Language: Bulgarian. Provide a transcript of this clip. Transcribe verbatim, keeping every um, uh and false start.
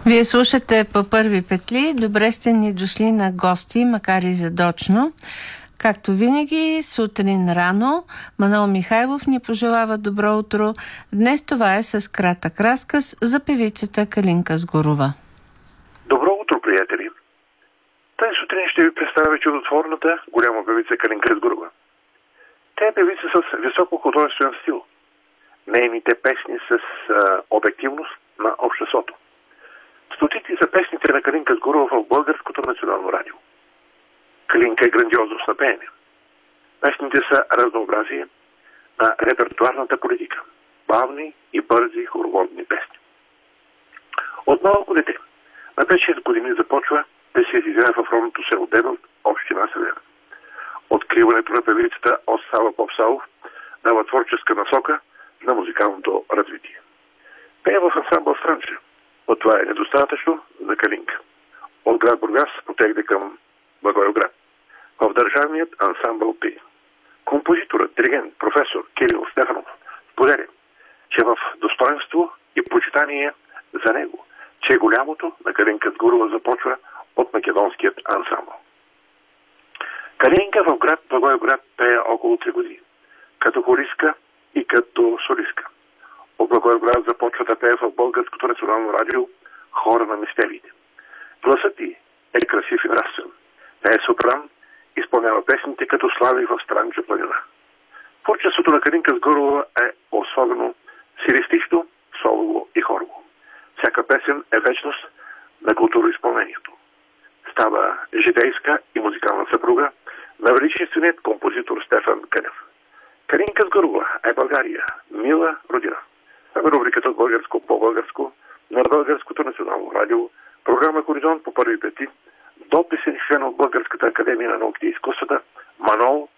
Вие слушате По първи петли. Добре сте ни дошли на гости, макар и задочно. Както винаги, сутрин рано, Манол Михайлов ни пожелава добро утро. Днес това е с кратък разказ за певицата Калинка Сгурова. Добро утро, приятели! Тази сутрин ще ви представя чудотворната голяма певица Калинка Сгурова. Тя е певица с високо художествен стил. Нейните песни с а, обективност на обществото. Стотици са песните на Калинка Сгурова в Българското национално радио. Калинка е грандиозност на пеене. Песните са разнообразие на репертуарната политика. Бавни и бързи хороводни песни. От малко дете, на пет-шест години започва да се изиграе в родното село Девел, община Север. Откриването на певицата от Сава Попсалов дава творческа насока на музикалното развитие. Пее в ансамбъл Странче, но това е недостатъчно за Калинка. От град Бургас потегне към Благоевград. В държавният ансамбъл пее. Композиторът, диригент, професор Кирил Стефанов споделя, че в достоинство и почитание за него, че голямото на Калинка Сгурова започва от македонският ансамбъл. Калинка в град Благоевград пее около три години, като хористка и като солистка. От Благоевград започва да пее в Българското национално радио хора на мистериите. Гласът ти е красив и нравствен. Тя е сопран, изпълнява песните като Слави в Странча планина. Творчеството на Калинка Сгурова е особено стилистично, солово и хорово. Всяка песен е вечност на културоизпълнението. Става житейска и музикална съпруга на величественият композитор Стефан Кънев. Калинка Сгурова е България, мила родина. Това е рубриката от българско по българско на Българското национално радио, програма Хоризонт по първи пети, дописен член от Българската академия на науките и изкуствата Манол